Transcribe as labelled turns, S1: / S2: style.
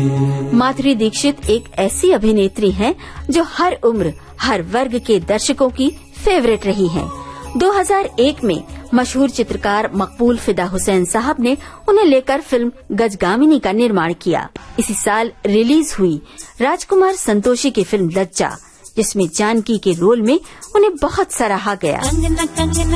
S1: माधुरी दीक्षित एक ऐसी अभिनेत्री हैं जो हर उम्र, हर वर्ग के दर्शकों की फेवरेट रही हैं। 2001 में मशहूर चित्रकार मकबूल फिदा हुसैन साहब ने उन्हें लेकर फिल्म गजगामिनी का निर्माण किया। इसी साल रिलीज हुई राजकुमार संतोषी की फिल्म लज्जा, जिसमें जानकी के रोल में उन्हें बहुत सराहा गया।